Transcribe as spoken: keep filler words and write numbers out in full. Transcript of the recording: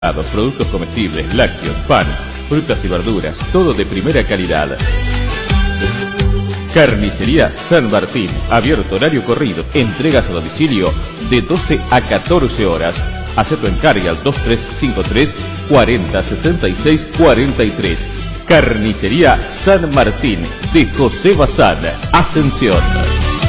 Productos comestibles, lácteos, pan, frutas y verduras, todo de primera calidad. Carnicería San Martín, abierto horario corrido, entregas a domicilio de doce a catorce horas. Haz tu encargue al dos tres cinco tres, cuarenta, sesenta y seis, cuarenta y tres. Carnicería San Martín de José Bazán, Ascensión.